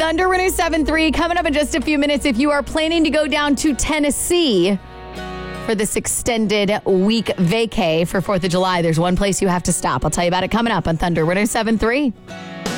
Thunder 107.3 coming up in just a few minutes. If you are planning to go down to Tennessee for this extended week vacay for 4th of July, there's one place you have to stop. I'll tell you about it coming up on Thunder 107.3.